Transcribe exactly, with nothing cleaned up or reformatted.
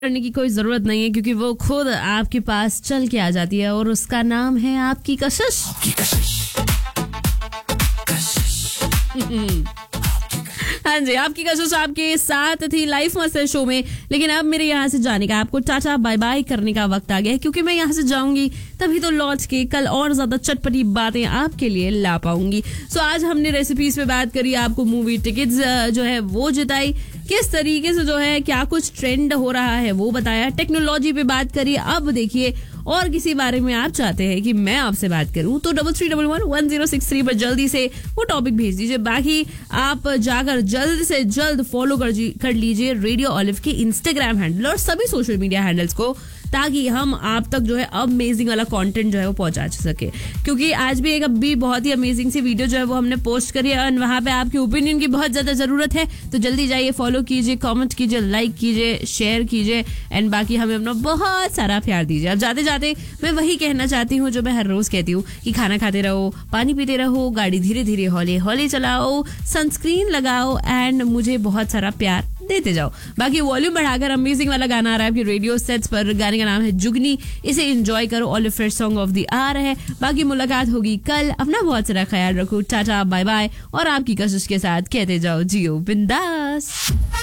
करने की कोई जरूरत नहीं है, क्योंकि वो खुद आपके पास चल के आ जाती है और उसका नाम है आपकी कशिश। हाँ जी, आपकी कशिश आपके साथ थी लाइफ मस्त शो में। लेकिन अब मेरे यहाँ से जाने का, आपको टाटा बाय बाय करने का वक्त आ गया है, क्योंकि मैं यहाँ से जाऊंगी तभी तो लौट के कल और ज्यादा चटपटी बातें आपके लिए ला पाऊंगी। सो आज हमने रेसिपीज पे बात करी, आपको मूवी टिकट्स जो है वो जिताई, किस तरीके से जो है क्या कुछ ट्रेंड हो रहा है वो बताया, टेक्नोलॉजी पे बात करी। अब देखिए और किसी बारे में आप चाहते हैं कि मैं आपसे बात करूं तो double three double one one zero six three पर जल्दी से वो टॉपिक भेज दीजिए। बाकी आप जाकर जल्द से जल्द फॉलो कर, कर लीजिए रेडियो ऑलिव के इंस्टाग्राम हैंडल और सभी सोशल मीडिया हैंडल्स को, ताकि हम आप तक जो है अमेजिंग वाला कंटेंट जो है वो पहुंचा सके। क्योंकि आज भी एक अभी बहुत ही अमेजिंग सी वीडियो जो है वो हमने पोस्ट करी है और वहां पे आपके ओपिनियन की बहुत ज्यादा जरूरत है। तो जल्दी जाइए, फॉलो कीजिए, कमेंट कीजिए, लाइक कीजिए, शेयर कीजिए एंड बाकी हमें अपना बहुत सारा प्यार दीजिए। अब जाते जाते मैं वही कहना चाहती हूँ जो मैं हर रोज कहती हूँ कि खाना खाते रहो, पानी पीते रहो, गाड़ी धीरे धीरे हौले हौले चलाओ, सनस्क्रीन लगाओ एंड मुझे बहुत सारा प्यार देते जाओ। बाकी वॉल्यूम बढ़ाकर अमेजिंग वाला गाना आ रहा है आपकी रेडियो सेट्स पर। गाने का नाम है जुगनी, इसे एंजॉय करो। Olive fresh song of the our है। बाकी मुलाकात होगी कल। अपना बहुत सारा ख्याल रखो। टाटा बाय बाय और आपकी कशिश के साथ कहते जाओ जियो बिंदास।